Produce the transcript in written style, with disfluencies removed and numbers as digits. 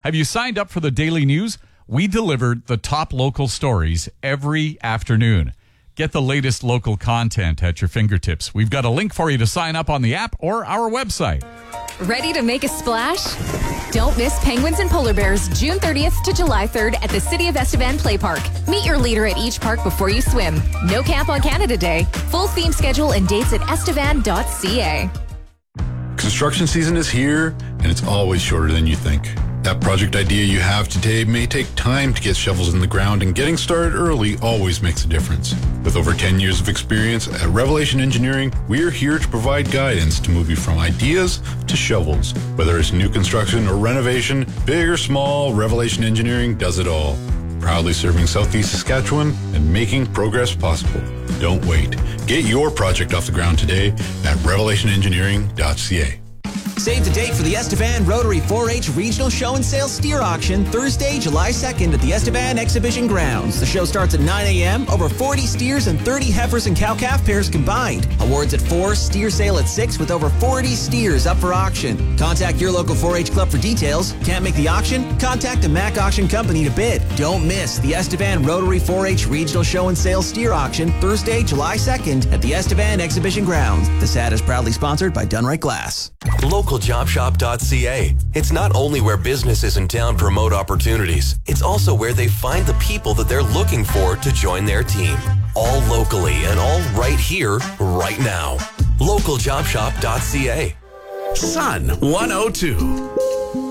Have you signed up for the daily news? We delivered the top local stories every afternoon. Get the latest local content at your fingertips. We've got a link for you to sign up on the app or our website. Ready to make a splash? Don't miss Penguins and Polar Bears June 30th to July 3rd at the City of Estevan Play Park. Meet your leader at each park before you swim. No camp on Canada Day. Full theme schedule and dates at estevan.ca. Construction season is here, and it's always shorter than you think. That project idea you have today may take time to get shovels in the ground, and getting started early always makes a difference. With over 10 years of experience at Revelation Engineering, we're here to provide guidance to move you from ideas to shovels. Whether it's new construction or renovation, big or small, Revelation Engineering does it all. Proudly serving Southeast Saskatchewan and making progress possible. Don't wait. Get your project off the ground today at revelationengineering.ca. Save the date for the Estevan Rotary 4-H Regional Show and Sale Steer Auction Thursday, July 2nd at the Estevan Exhibition Grounds. The show starts at 9 a.m. Over 40 steers and 30 heifers and cow-calf pairs combined. Awards at 4, steer sale at 6 with over 40 steers up for auction. Contact your local 4-H club for details. Can't make the auction? Contact the Mac Auction Company to bid. Don't miss the Estevan Rotary 4-H Regional Show and Sale Steer Auction Thursday, July 2nd at the Estevan Exhibition Grounds. This ad is proudly sponsored by Dunright Glass. LocalJobShop.ca. It's not only where businesses in town promote opportunities, it's also where they find the people that they're looking for to join their team. All locally and all right here, right now. LocalJobShop.ca. Sun 102.